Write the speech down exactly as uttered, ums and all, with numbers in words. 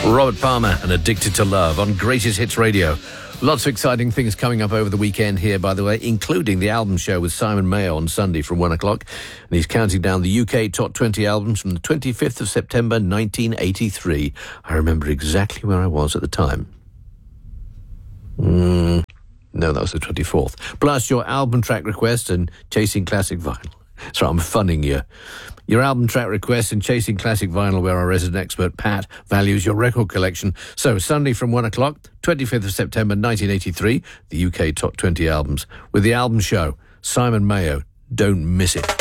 Robert Palmer and Addicted to Love on Greatest Hits Radio. Lots of exciting things coming up over the weekend here, by the way, including the album show with Simon Mayo on Sunday from one o'clock. And he's counting down the U K top twenty albums from the twenty-fifth of September, nineteen eighty-three. I remember exactly where I was at the time. Mm, no, that was the twenty-fourth. Plus your album track request and Chasing Classic Vinyl. Sorry, I'm funning you. Your album track requests and Chasing Classic Vinyl, where our resident expert, Pat, values your record collection. So, Sunday from one o'clock, twenty-fifth of September, nineteen eighty-three, the U K top twenty albums. With the album show, Simon Mayo. Don't miss it.